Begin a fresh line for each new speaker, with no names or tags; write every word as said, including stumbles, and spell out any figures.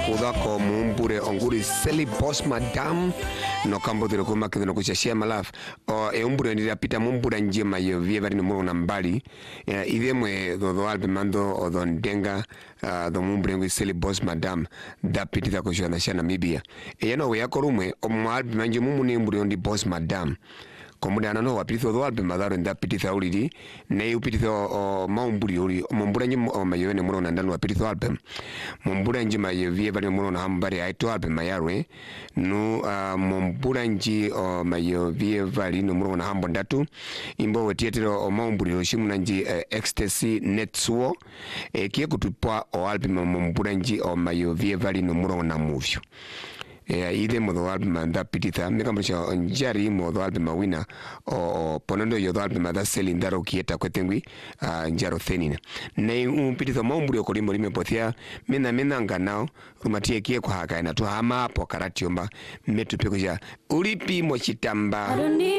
kuda ko mumbure onguri seli boss madam no kambo tiro kuma kidno kuchashia malaf o e umbure ndira pita mumbura njema yo vie bari no mona mbali ide mwe do do albe mando o don denga do mumbure ngui seli boss madam da pita ko jona shana mibia e yano we yakorumwe o mwalbe manje mumune umbure ndi boss madam komuda nano wapitho do albe madaro nda pititha ulidi ne upititho o maumburi uli mumbura nyi o mayone muno na ndanu wapititho albe mumbura nji maye vie bali muno na hambari aito albe mayarwe no uh, mumbura nji o mayo vie bali no muno na hambo ndatu imbo wetietero o maumburi o shimu nji uh, ecstasy netsuo e kie kutupwa o albe mumbura nji o mayo vie bali no muno na muvyo ya ide modo album manda pititha meka mrisha njari modo album mawina o ponondo yodo album manda selindaro kieta kwetengwi uh, njaro thenina ne un pititha maumburi okolimbo lime pothia mena mena nganao rumatie kie kwa haka ina tu hama hapo karatiomba metu pekuja ulipi mochitamba